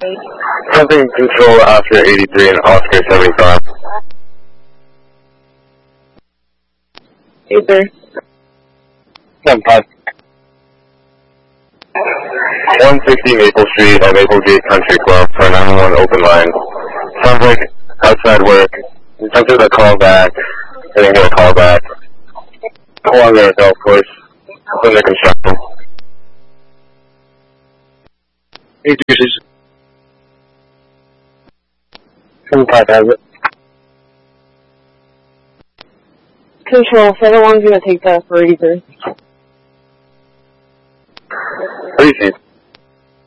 Something control Oscar 83 and Oscar 75. Hey there. 1-5. 150 Maple Street at Maple Gate Country Club for a 911 open line. Sounds like outside work. Answer the call back. I didn't get a call back. Along there, golf course. Under construction. Hey, Deuces. 75 has it. Control, 7-1's gonna take that for 83.